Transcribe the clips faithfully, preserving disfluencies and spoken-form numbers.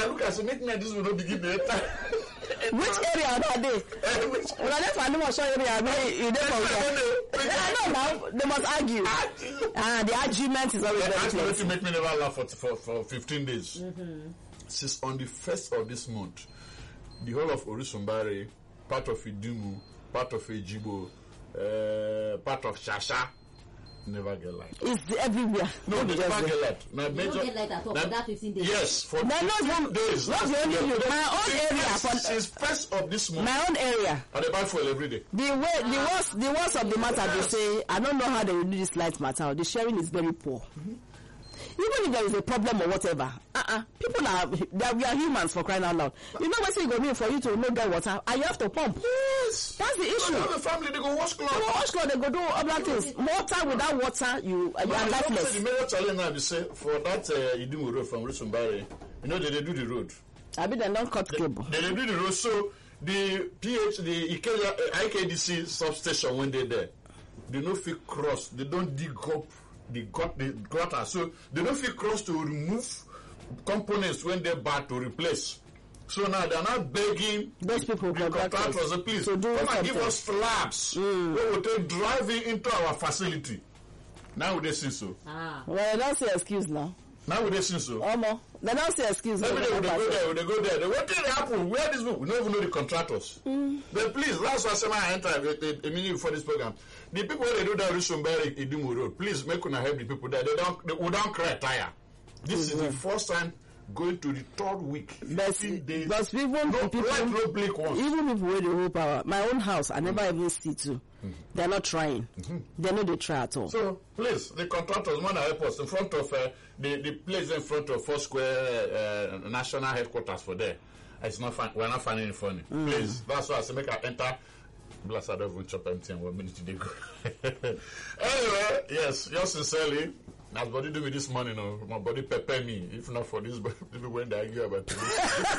I look at it, make me this will not begin the time. Which area are they? When I left Animal Show area, you don't know. I know now, they must argue. And the argument is always very clear. To make me never laugh for, for, for fifteen days. Mm-hmm. Since on the first of this month, the whole of Orisumbari, part of Idumu, part of Ejibo, uh, part of Shasha, never get light. It's everywhere. No, they never get light. Now, major, don't get light at all for that fifteen days. Yes, for no, fifteen no, days. Not the only you. My own area. For, since first of this month. My own area. And they buy fuel every day. The way, the worst, the worst of the matter, they say, I don't know how they will do this light matter. The sharing is very poor. Mm-hmm. Even if there is a problem or whatever, uh-uh, people are, they are, we are humans for crying out loud. You know what you go mean for you to not get water, and you have to pump. Yes. That's the issue. No, the family, they go wash clothes. They go wash clothes, they go do other things. Water, without water, you, you are lifeless. The major challenge now, they say, for that uh, Idumu road from Rusumbari, you know, they, they do the road. I mean, they don't cut they, cable. They, they do the road, so the P H, the Ikeja, uh, I K D C substation, when they're there, they don't feel cross, they don't dig up the gut, the gutter, so they don't feel cross to remove components when they're bad to replace. So now they're not begging those people, the contractors, please to do come something. and give us slabs. Mm. We will take driving into our facility. Now they see so. Ah. Well, they don't say excuse now. Now we see so. Omo, they don't say excuse. Every day they go there, they go there. They what did happen? Where this people? We don't even know the contractors. Mm. But please, last one I enter a minute for this program. The people they do that Rusumbari Idumu Road, please make una help the people there. They don't, they, we don't cry tire. This mm-hmm. is the first time going to the third week. But days. But even no, people, like no bleak ones. Even if we the whole power, my own house, I never mm-hmm. even see too. Mm-hmm. They're not trying. Mm-hmm. They know they try at all. So please, the contractors want to help us in front of uh, the the place in front of Four Square uh, National Headquarters for there. It's not fun. We're not finding it funny. Mm. Please, that's why I say make I enter. Bless I don't even chop empty and one minute to go. Anyway, yes, yours sincerely. As body do me this morning, no, my body prepare me. If not for this, people when they argue about this.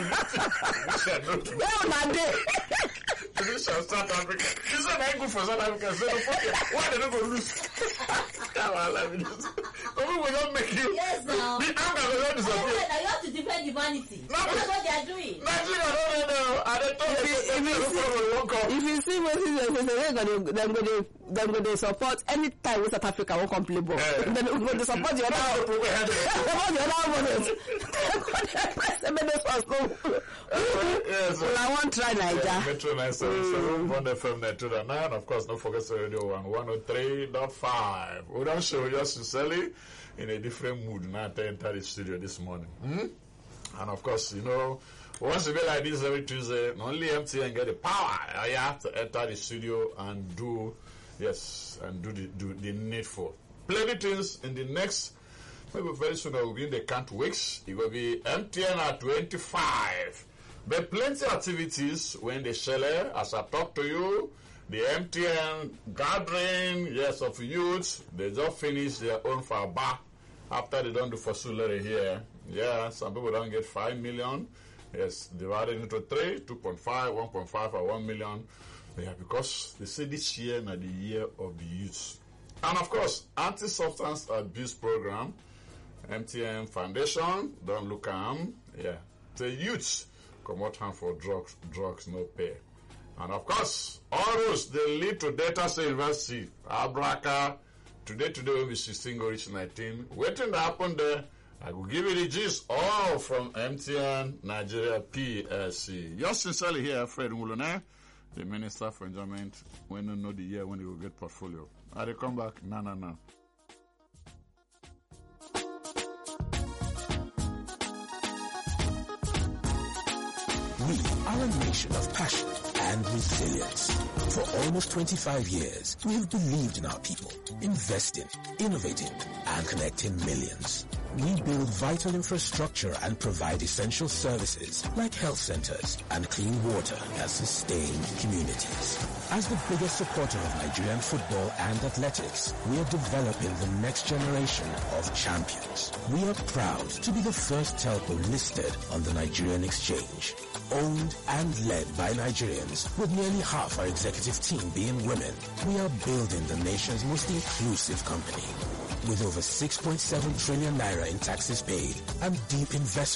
Well, my day. This shall South Africa. This one I go for South Africa. So why they don't go lose? Come on, let me just. People will not make you. Yes, now. The anger will not disappear. Now you have to defend humanity. No, that's what they are doing. Nigeria don't know. I don't know. If you see what they're going to, they're going to support any time with South Africa won't come play ball. Then they're going to support the other opponents. Yes, I want to try Nigeria. Metro nine seven seven, one F M nine two nine. Of course, don't forget the radio one one oh three point five. We don't show you sincerely in a different mood now to enter the studio this morning. Hmm? And of course, you know, once you be like this every Tuesday, not only M T N get the power, you have to enter the studio and do, yes, and do the do the needful. Plenty things in the next, maybe very soon I will be in the count weeks. It will be M T N at twenty-five. But plenty activities when they share, as I talk to you, the M T N gathering, yes, of youths, they just finished their own for a bar after they don't do for Sulere here. Yeah, some people don't get five million. Yes, divided into three, two point five, one point five, or one million. Yeah, because they say this year is the year of the youth. And of course, anti-substance abuse program, M T N Foundation, don't look at them. Yeah, the youths come out hand for drugs, drugs no pay. And of course, all those, they lead to Delta State University, Abraka. Today, today will be sixteen, go reach nineteen. Waiting to happen there. I will give you the gist, all from M T N Nigeria P L C. Yours sincerely here, Fred Mulone, the Minister for Enjoyment, when you know the year when you will get portfolio. I will come back, no, no, no. We are a nation of passion and resilience. For almost twenty-five years, we have believed in our people, investing, innovating, and connecting millions. We build vital infrastructure and provide essential services like health centers and clean water that sustain communities. As the biggest supporter of Nigerian football and athletics, we are developing the next generation of champions. We are proud to be the first telco listed on the Nigerian Exchange. Owned and led by Nigerians, with nearly half our executive team being women, we are building the nation's most inclusive company. With over six point seven trillion naira in taxes paid and deep investment